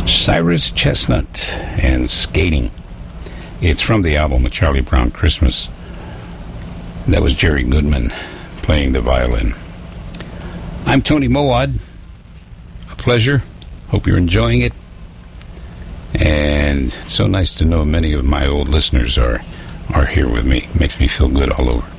Cyrus Chestnut and Skating. It's from the album A Charlie Brown Christmas. That was Jerry Goodman playing the violin. I'm Tony Mowad. A pleasure. Hope you're enjoying it. And it's so nice to know many of my old listeners are here with me. Makes me feel good all over.